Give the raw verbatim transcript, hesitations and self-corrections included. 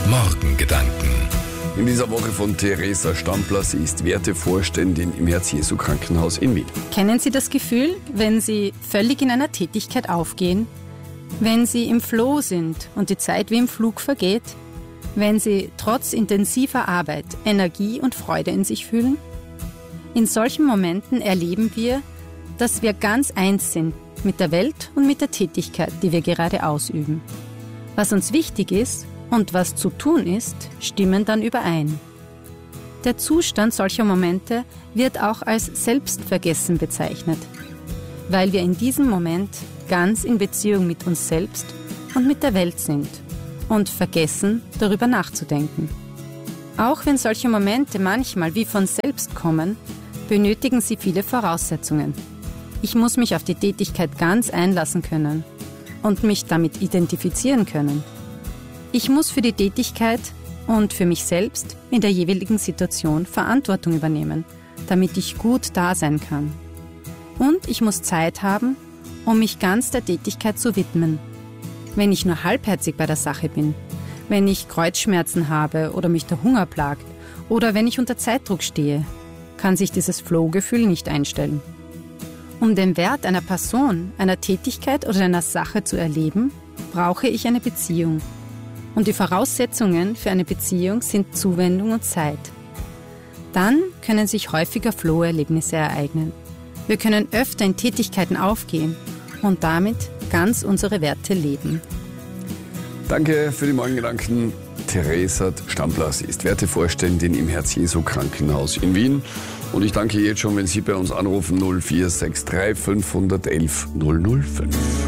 Morgengedanken. In dieser Woche von Theresa Stampler. Sie ist Wertevorständin im Herz-Jesu-Krankenhaus in Wien. Kennen Sie das Gefühl, wenn Sie völlig in einer Tätigkeit aufgehen? Wenn Sie im Flow sind und die Zeit wie im Flug vergeht? Wenn Sie trotz intensiver Arbeit Energie und Freude in sich fühlen? In solchen Momenten erleben wir, dass wir ganz eins sind mit der Welt und mit der Tätigkeit, die wir gerade ausüben. Was uns wichtig ist und was zu tun ist, stimmen dann überein. Der Zustand solcher Momente wird auch als Selbstvergessen bezeichnet, weil wir in diesem Moment ganz in Beziehung mit uns selbst und mit der Welt sind und vergessen, darüber nachzudenken. Auch wenn solche Momente manchmal wie von selbst kommen, benötigen sie viele Voraussetzungen. Ich muss mich auf die Tätigkeit ganz einlassen können und mich damit identifizieren können. Ich muss für die Tätigkeit und für mich selbst in der jeweiligen Situation Verantwortung übernehmen, damit ich gut da sein kann. Und ich muss Zeit haben, um mich ganz der Tätigkeit zu widmen. Wenn ich nur halbherzig bei der Sache bin, wenn ich Kreuzschmerzen habe oder mich der Hunger plagt oder wenn ich unter Zeitdruck stehe, kann sich dieses Flow-Gefühl nicht einstellen. Um den Wert einer Person, einer Tätigkeit oder einer Sache zu erleben, brauche ich eine Beziehung. Und die Voraussetzungen für eine Beziehung sind Zuwendung und Zeit. Dann können sich häufiger Flow-Erlebnisse ereignen. Wir können öfter in Tätigkeiten aufgehen und damit ganz unsere Werte leben. Danke für die Morgengedanken, Theresa Stampler. Sie ist Wertevorständin im Herz-Jesu-Krankenhaus in Wien. Und ich danke jetzt schon, wenn Sie bei uns anrufen, null vier sechs drei fünf eins eins null null fünf.